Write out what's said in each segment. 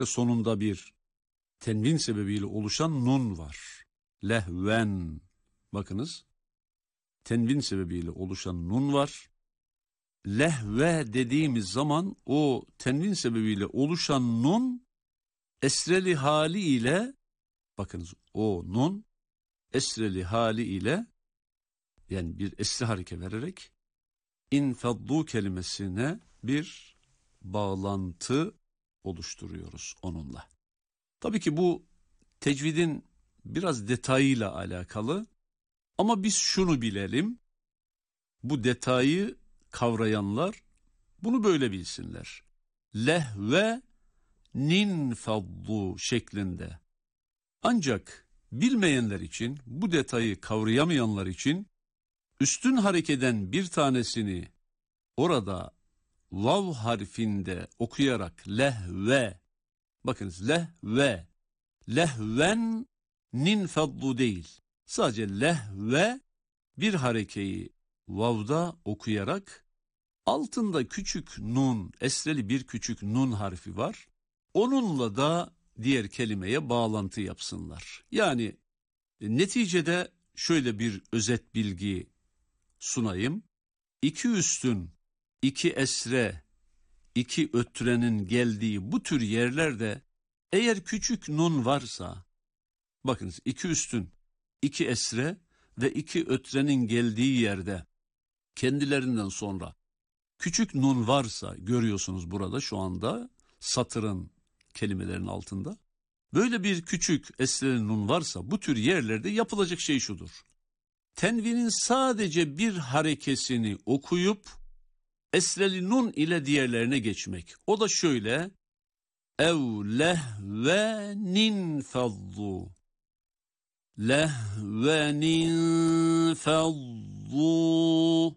sonunda bir tenvin sebebiyle oluşan nun var. Lehven. Bakınız. Tenvin sebebiyle oluşan nun var. Lehve dediğimiz zaman o tenvin sebebiyle oluşan nun esreli hali ile, bakınız o nun esreli hali ile, yani bir esri hareke vererek infaddu kelimesine bir bağlantı oluşturuyoruz onunla. Tabii ki bu tecvidin biraz detayıyla alakalı ama biz şunu bilelim, bu detayı kavrayanlar bunu böyle bilsinler. Lehve ninfaddu şeklinde. Ancak bilmeyenler için, bu detayı kavrayamayanlar için üstün harekeden bir tanesini orada vav harfinde okuyarak lehve, bakınız lehve, lehven ninfaddu değil. Sadece lehve bir harekeyi vav'da okuyarak altında küçük nun, esreli bir küçük nun harfi var. Onunla da diğer kelimeye bağlantı yapsınlar. Yani neticede şöyle bir özet bilgi sunayım. İki üstün, iki esre, iki ötrenin geldiği bu tür yerlerde eğer küçük nun varsa, bakınız iki üstün, iki esre ve iki ötrenin geldiği yerde kendilerinden sonra küçük nun varsa, görüyorsunuz burada şu anda satırın, kelimelerin altında. Böyle bir küçük esreli nun varsa bu tür yerlerde yapılacak şey şudur. Tenvinin sadece bir harekesini okuyup esreli nun ile diğerlerine geçmek. O da şöyle: ev lehvenin faddu. Lehvenin faddu.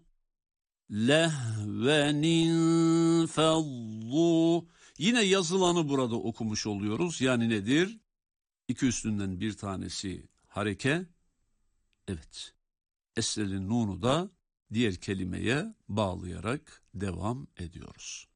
Lehvenin faddu. Yine yazılanı burada okumuş oluyoruz. Yani nedir? İki üstünden bir tanesi hareke. Evet. Esreli nunu da diğer kelimeye bağlayarak devam ediyoruz.